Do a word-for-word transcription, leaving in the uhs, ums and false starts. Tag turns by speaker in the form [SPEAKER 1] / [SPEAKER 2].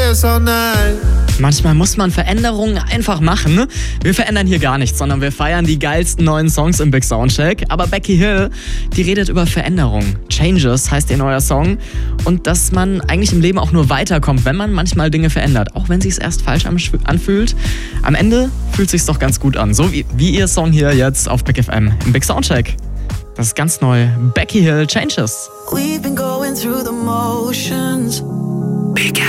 [SPEAKER 1] this all night.
[SPEAKER 2] Manchmal muss man Veränderungen einfach machen. Wir verändern hier gar nichts, sondern wir feiern die geilsten neuen Songs im Big Soundcheck. Aber Becky Hill, die redet über Veränderung. Changes heißt ihr neuer Song. Und dass man eigentlich im Leben auch nur weiterkommt, wenn man manchmal Dinge verändert. Auch wenn es sich erst falsch anfühlt. Am Ende fühlt es sich doch ganz gut an. So wie, wie ihr Song hier jetzt auf Big F M im Big Soundcheck. Das ist ganz neu. Becky Hill, Changes.
[SPEAKER 3] We've been going through the motions. Big